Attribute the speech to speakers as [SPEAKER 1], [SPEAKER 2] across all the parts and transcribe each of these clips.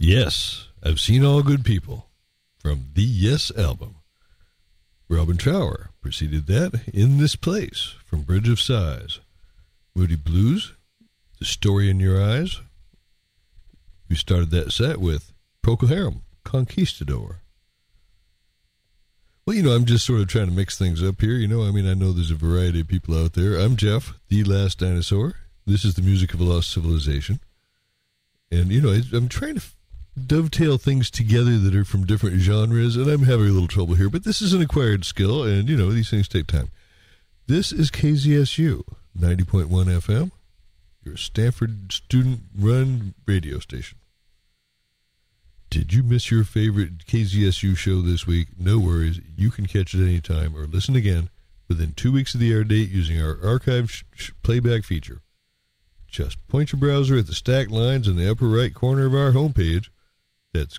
[SPEAKER 1] Yes, I've seen All Good People from the Yes album. Robin Trower preceded that, In This Place from Bridge of Sighs. Moody Blues, The Story in Your Eyes. We started that set with Procol Harum, Conquistador. Well, I'm just sort of trying to mix things up here. I know there's a variety of people out there. I'm Jeff, the Last Dinosaur. This is the music of a lost civilization. And, I'm trying to dovetail things together that are from different genres, and I'm having a little trouble here, but this is an acquired skill, and, these things take time. This is KZSU, 90.1 FM, your Stanford student-run radio station. Did you miss your favorite KZSU show this week? No worries. You can catch it anytime or listen again within 2 weeks of the air date using our archive playback feature. Just point your browser at the stacked lines in the upper right corner of our homepage. That's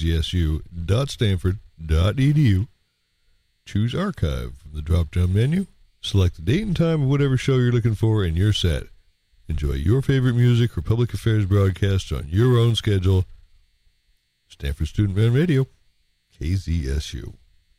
[SPEAKER 1] kzsu.stanford.edu. Choose Archive from the drop-down menu. Select the date and time of whatever show you're looking for, and you're set. Enjoy your favorite music or public affairs broadcasts on your own schedule. Stanford Student Run Radio, KZSU.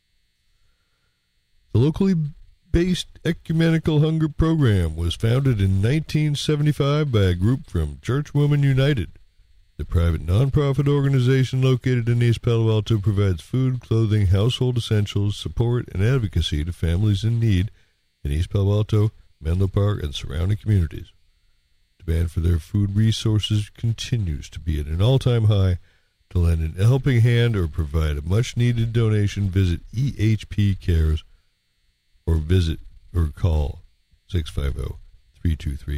[SPEAKER 1] The locally based Ecumenical Hunger Program was founded in 1975 by a group from Churchwomen United. The private nonprofit organization located in East Palo Alto provides food, clothing, household essentials, support, and advocacy to families in need in East Palo Alto, Menlo Park, and surrounding communities. Demand for their food resources continues to be at an all-time high. To lend a helping hand or provide a much-needed donation, visit EHP Cares or call 650-323-8255.